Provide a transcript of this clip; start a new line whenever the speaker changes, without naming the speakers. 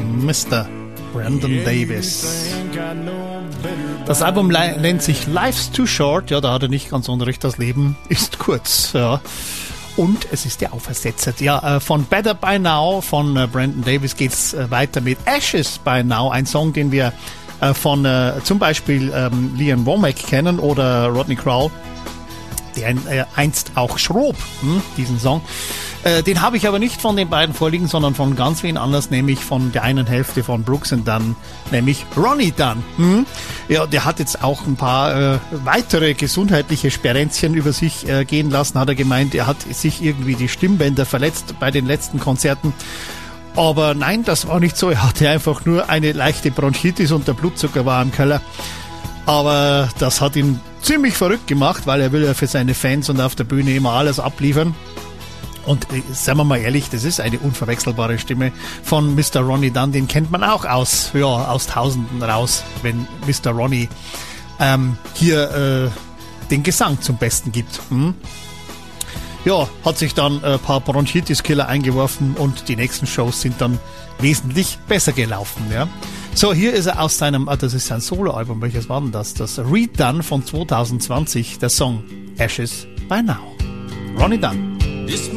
Mr. Brandon Davis. Das Album nennt sich Life's Too Short. Ja, da hat er nicht ganz unrecht, das Leben ist kurz. Ja. Und es ist ja aufersetzt. Ja, von Better By Now von Brandon Davis geht's weiter mit Ashes By Now. Ein Song, den wir von zum Beispiel Lee Womack kennen oder Rodney Crowell, der einst auch schrob, diesen Song. Den habe ich aber nicht von den beiden vorliegen, sondern von ganz wen anders, nämlich von der einen Hälfte von Brooks and Dunn, nämlich Ronnie Dunn. Ja, der hat jetzt auch ein paar weitere gesundheitliche Sperenzchen über sich gehen lassen, hat er gemeint. Er hat sich irgendwie die Stimmbänder verletzt bei den letzten Konzerten. Aber nein, das war nicht so. Er hatte einfach nur eine leichte Bronchitis und der Blutzucker war im Keller. Aber das hat ihn ziemlich verrückt gemacht, weil er will ja für seine Fans und auf der Bühne immer alles abliefern. Und seien wir mal ehrlich, das ist eine unverwechselbare Stimme von Mr. Ronnie Dunn. Den kennt man auch aus Tausenden raus, wenn Mr. Ronnie hier den Gesang zum Besten gibt. Ja, hat sich dann ein paar Bronchitis-Killer eingeworfen und die nächsten Shows sind dann wesentlich besser gelaufen. Ja. So, hier ist er aus seinem, das ist sein Soloalbum, welches war denn das? Das Redone von 2020, der Song Ashes By Now. Ronnie Dunn.